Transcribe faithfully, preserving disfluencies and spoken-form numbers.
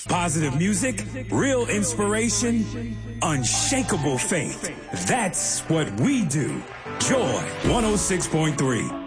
Positive music, real inspiration, unshakable faith. That's what we do. Joy one oh six point three.